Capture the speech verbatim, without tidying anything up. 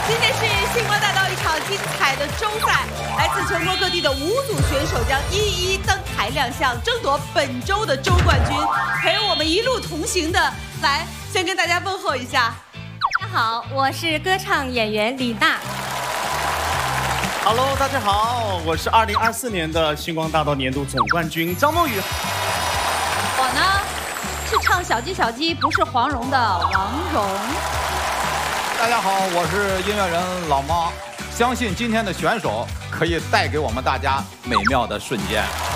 今天是星光大道一场精彩的周赛，来自全国各地的五组选手将一一登台亮相，争夺本周的周冠军。陪我们一路同行的，来先跟大家问候一下。 大家好，我是歌唱演员李娜。 Hello， 大家好，我是二零二四年的星光大道年度总冠军张梦雨。 我呢是唱小鸡小鸡不是黄蓉的王蓉。 大家好，我是音乐人老猫，相信今天的选手可以带给我们大家美妙的瞬间。